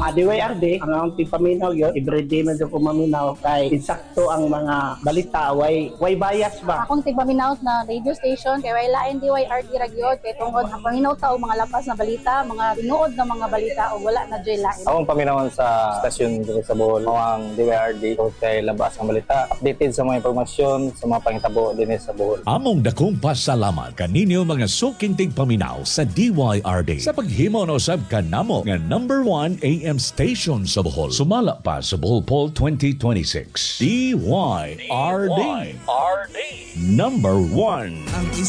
DYRD, ang akong paminaw yun, everyday man ko maminaw kay insakto ang mga balita, way bias ba? Akong tigpaminaw na radio station kay way lain DYRD ragyod kay tungod ang paminaw ta og mga lapas na balita, mga tinuod na mga balita o wala na joy lain. Akong paminawan sa stasyon dito sa Bohol, ang DYRD o kay labas ang balita, updated sa mga impormasyon sa mga pangitabo din sa Bohol. Among dakong pasalamat kaninyo mga suking tigpaminaw sa DYRD sa paghimo na usab kanamo nga number 1 AM station sa Bohol. Sumala pa sa Bohol Poll 2026. DYRD. Number 1.